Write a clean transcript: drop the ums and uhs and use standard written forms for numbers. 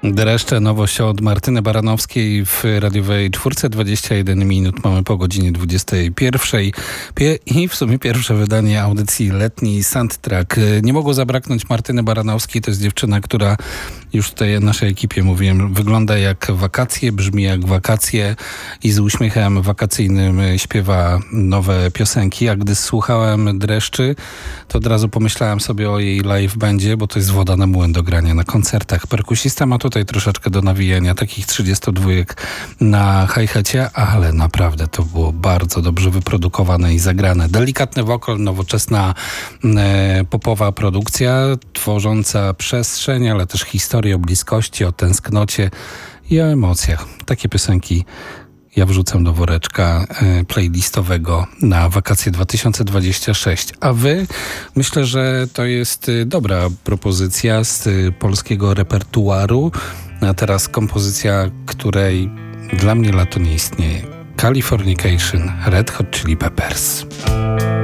Dreszcze, nowość od Martyny Baranowskiej w radiowej 4:21 minut. Mamy po godzinie 21. I w sumie pierwsze wydanie audycji Letni Soundtrack. Nie mogło zabraknąć Martyny Baranowskiej. To jest dziewczyna, która już tutaj naszej ekipie mówiłem, wygląda jak wakacje, brzmi jak wakacje i z uśmiechem wakacyjnym śpiewa nowe piosenki. A gdy słuchałem Dreszczy, to od razu pomyślałem sobie o jej live bandzie, bo to jest woda na młyn do grania na koncertach. Perkusista ma tutaj troszeczkę do nawijania, takich 32 na hi-hacie, ale naprawdę to było bardzo dobrze wyprodukowane i zagrane. Delikatny wokal, nowoczesna popowa produkcja, tworząca przestrzeń, ale też historię o bliskości, o tęsknocie i o emocjach. Takie piosenki ja wrzucam do woreczka playlistowego na wakacje 2026. A wy? Myślę, że to jest dobra propozycja z polskiego repertuaru. A teraz kompozycja, której dla mnie lato nie istnieje. Californication, Red Hot Chili Peppers.